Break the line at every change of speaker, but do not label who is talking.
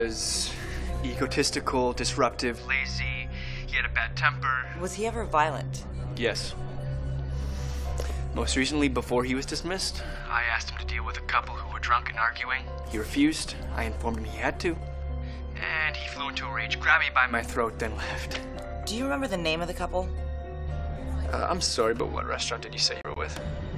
Was egotistical, disruptive, lazy. He had a bad temper.
Was he ever violent?
Yes. Most recently, before he was dismissed, I asked him to deal with a couple who were drunk and arguing. He refused. I informed him he had to. And he flew into a rage, grabbed me by my throat, then left.
Do you remember the name of the couple?
I'm sorry, but what restaurant did you say you were with?